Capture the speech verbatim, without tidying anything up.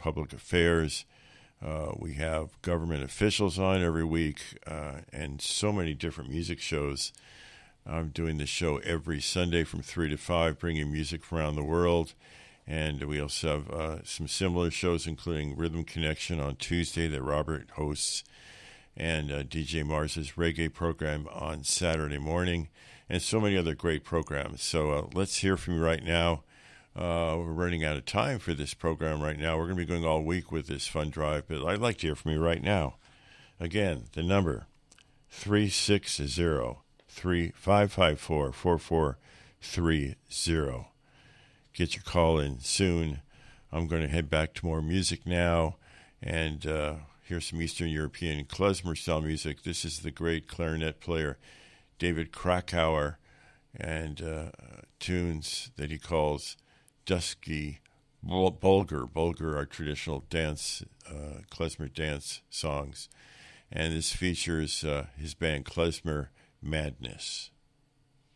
public affairs. Uh, we have government officials on every week, uh, and so many different music shows. I'm doing this show every Sunday from three to five, bringing music from around the world. And we also have uh, some similar shows, including Rhythm Connection on Tuesday that Robert hosts, and uh, D J Mars's reggae program on Saturday morning, and so many other great programs. So uh, let's hear from you right now. Uh, we're running out of time for this program right now. We're going to be going all week with this fun drive, but I'd like to hear from you right now. Again, the number, three six zero, three five five four, four four three zero. Get your call in soon. I'm going to head back to more music now and uh, hear some Eastern European klezmer-style music. This is the great clarinet player David Krakauer, and uh, tunes that he calls Dusky Bulgar. Bulgar are traditional dance, uh, klezmer dance songs. And this features uh, his band Klezmer Madness.